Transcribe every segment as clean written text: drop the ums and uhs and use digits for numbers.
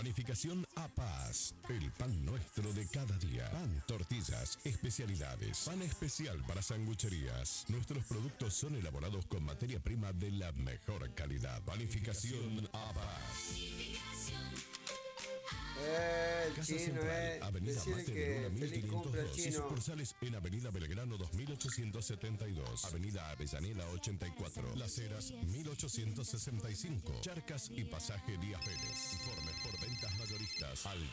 Panificación A Paz, el pan nuestro de cada día. Pan, tortillas, especialidades. Pan especial para sangucherías. Nuestros productos son elaborados con materia prima de la mejor calidad. Panificación A Paz. Casa Chino, Central, Avenida decirle Mate de que Luna feliz cumple 1502 y Chino. sucursales en Avenida Belgrano 2872, Avenida Avellaneda 84, Las Heras 1865, Charcas y Pasaje Díaz Vélez. Informes por ventas mayoristas al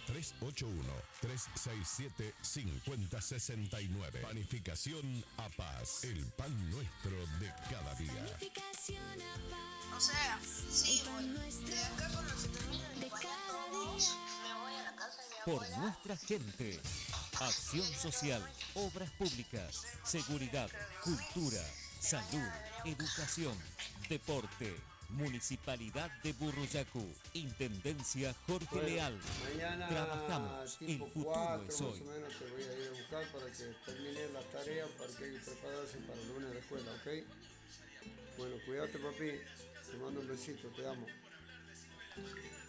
381-367-5069. Panificación A Paz, el pan nuestro de cada día. O sea, sí, bueno, de acá con los terminan de cada día. Me voy a la casa de mi abuela. Por nuestra gente. Acción social, obras públicas, seguridad, cultura, salud, educación, deporte. Municipalidad de Burruyacu. Intendencia Jorge Leal. Mañana Trabajamos. El tipo futuro 4 es más hoy. o menos te voy a ir a buscar para que termine las tareas para que hay que prepararse para el lunes de escuela, ¿ok? Bueno, cuídate papi, te mando un besito, te amo.